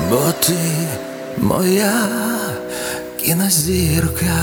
бо ти моя кінозірка.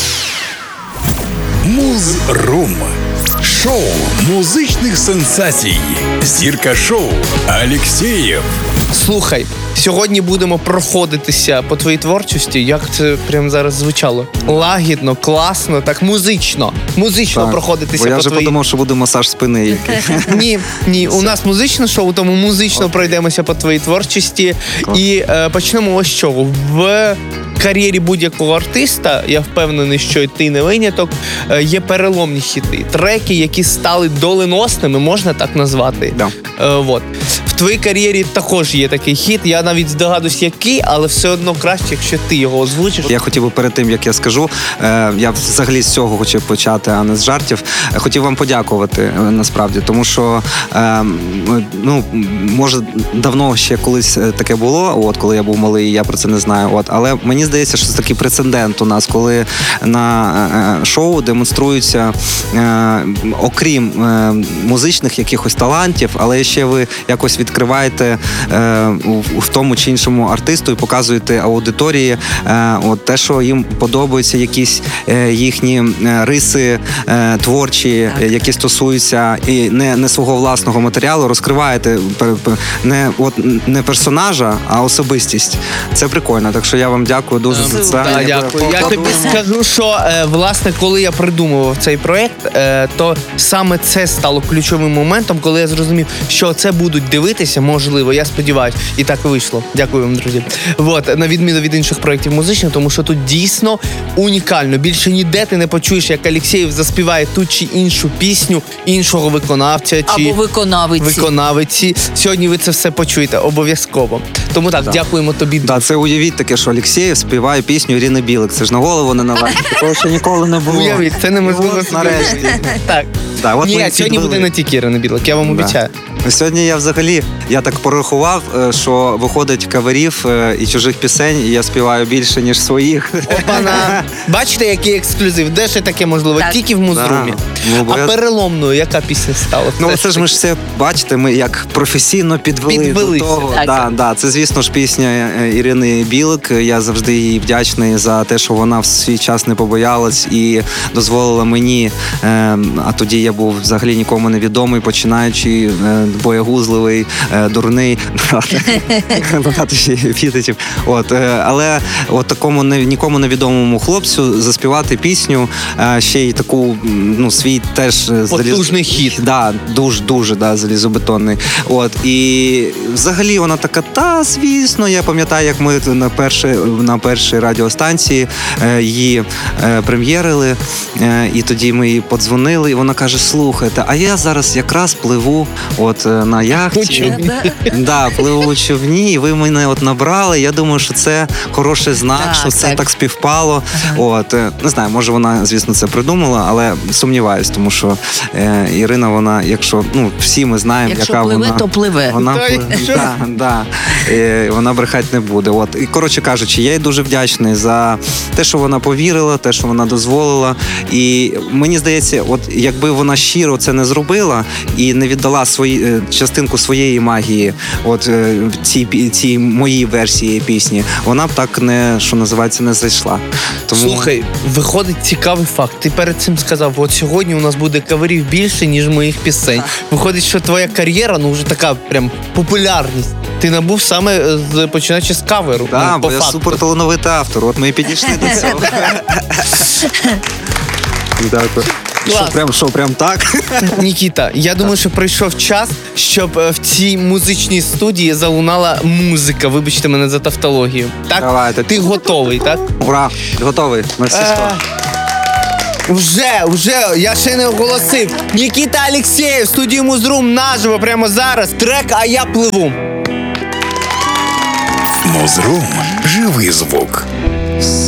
Муз-рум. Шоу музичних сенсацій. Зірка шоу Алєксєєв. Слухай, сьогодні будемо проходитися по твоїй творчості. Як це прямо зараз звучало? Лагідно, класно, так музично. Музично проходитися бо я по вже твоїй... подумав, що буде масаж спини який. Ні, у нас музичне шоу, тому музично пройдемося по твоїй творчості. І почнемо ось з чого. В кар'єрі будь-якого артиста, я впевнений, що і ти не виняток, є переломні хіти. Треки, які стали доленосними, можна так назвати. Да. В твоїй кар'єрі також є такий хіт. Я навіть здогадуюсь, який, але все одно краще, якщо ти його озвучиш. Я хотів би перед тим, як я скажу, я взагалі з цього хотів почати, а не з жартів. Хотів вам подякувати, насправді, тому що, може, давно ще колись таке було, коли я був малий, я про це не знаю, але мені здається, що це такий прецедент у нас, коли на шоу демонструються, окрім музичних якихось талантів, але ще ви якось відкриваєте в тому чи іншому артисту і показуєте аудиторії те, що їм подобаються, якісь їхні риси творчі, які стосуються і не свого власного матеріалу, розкриваєте не персонажа, а особистість. Це прикольно, так що я вам дякую дуже за це. Дякую. Я тобі скажу, що власне, коли я придумував цей проєкт, то саме це стало ключовим моментом, коли я зрозумів, що це будуть дивитися, можливо, я сподіваюся. І так вийшло. Дякую вам, друзі. На відміну від інших проєктів музичних, тому що тут дійсно унікально. Більше ніде ти не почуєш, як Алєксєєв заспіває ту чи іншу пісню іншого виконавця чи або виконавиці. Сьогодні ви це все почуєте обов'язково. Тому так, дякуємо тобі. Це уявіть таке, що Алєксєєв співає пісню Ірини Білик. Це ж на голову не налазить. Такого ще ніколи не було. Уявіть, це неможливо. Нарешті. Так. Ні, сьогодні буде не тільки Ірина Білик, я вам обіцяю. Сьогодні я так порахував, що виходить каверів і чужих пісень, і я співаю більше, ніж своїх. Опана! Бачите, який ексклюзив? Де ще таке можливо? Так. Тільки в Муз-румі. А переломною яка пісня стала? Це ж ми ж все, бачите, ми як професійно підвели до того. Це, звісно ж, пісня Ірини Білик. Я завжди їй вдячний за те, що вона в свій час не побоялась і дозволила мені, а тоді я був взагалі нікому невідомий, починаючи боягузливий, дурний, багато ще епітетів. Але такому нікому невідомому хлопцю заспівати пісню, ще й таку, свій теж потужний хіт. Дуже залізобетонний. І взагалі вона така, звісно, я пам'ятаю, як ми на першій радіостанції її прем'єрили, і тоді ми їй подзвонили, і вона каже: слухайте, а я зараз якраз пливу на яхті. Пливу у човні, і ви мене набрали. Я думаю, що це хороший знак, що це так співпало. Не знаю, може вона, звісно, це придумала, але сумніваюсь, тому що Ірина, вона, якщо, всі ми знаємо, яка вона... Якщо пливе, то пливе. Вона брехати не буде. І, коротше кажучи, я їй дуже вдячний за те, що вона повірила, те, що вона дозволила. І мені здається, якби вона щиро це не зробила і не віддала частинку своєї магії цій моїй версії пісні, вона б так що називається, не зайшла. Слухай, виходить цікавий факт. Ти перед цим сказав, сьогодні у нас буде каверів більше, ніж моїх пісень. Виходить, що твоя кар'єра, вже така прям популярність. Ти набув саме починаючи з каверу. Так, бо я суперталановитий автор. Ми і підійшли до цього. Дякую. Що, прям так? Нікіта, я думаю, що прийшов час, щоб в цій музичній студії залунала музика. Вибачте мене за тавтологію. Так? Давайте. Ти готовий, так? Ура, готовий. На всі сто. Вже, я ще не оголосив. Нікіта Алєксєєв, студії Муз-рум наживо прямо зараз. Трек «А я пливу». Муз-рум. Живий звук.